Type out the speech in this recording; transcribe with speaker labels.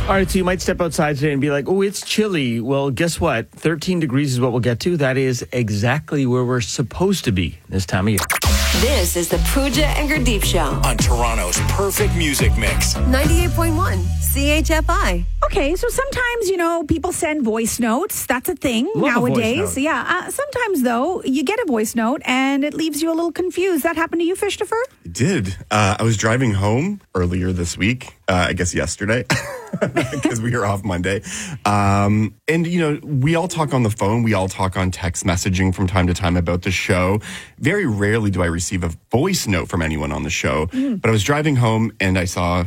Speaker 1: All right, so you might step outside today and be like, oh, it's chilly. Well, guess what? 13 degrees is what we'll get to. That is exactly where we're supposed to be this time of year.
Speaker 2: This is the Pooja and Gurdeep Show
Speaker 3: on Toronto's perfect music mix.
Speaker 2: 98.1 CHFI.
Speaker 4: Okay, so sometimes, people send voice notes. That's a thing nowadays. Yeah. Sometimes, though, you get a voice note and it leaves you a little confused. That happened to you, Christopher?
Speaker 5: It did. I was driving home earlier this week, I guess yesterday, because we were off Monday. And, we all talk on the phone. We all talk on text messaging from time to time about the show. Very rarely do I receive a voice note from anyone on the show. But I was driving home and I saw